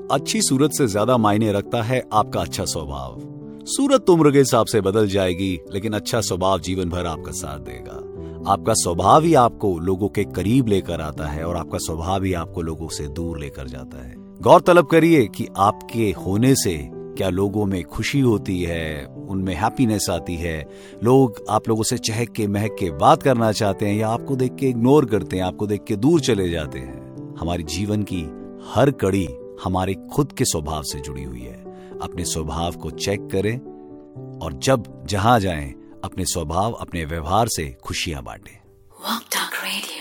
अच्छी सूरत से ज्यादा मायने रखता है आपका अच्छा स्वभाव। सूरत तो उम्र के हिसाब से बदल जाएगी, लेकिन अच्छा स्वभाव जीवन भर आपका साथ देगा। आपका स्वभाव ही आपको लोगों के करीब लेकर आता है और आपका स्वभाव ही आपको लोगों से दूर लेकर जाता है। गौर तलब करिए कि आपके होने से क्या लोगों में खुशी होती है, उनमें हैप्पीनेस आती है, लोग आप लोगों से चहक के महक के बात करना चाहते हैं या आपको देख के इग्नोर करते हैं, आपको देख के दूर चले जाते हैं। हमारे जीवन की हर कड़ी हमारे खुद के स्वभाव से जुड़ी हुई है। अपने स्वभाव को चेक करें और जब जहां जाएं अपने स्वभाव, अपने व्यवहार से खुशियां बांटें। Walk Talk Radio।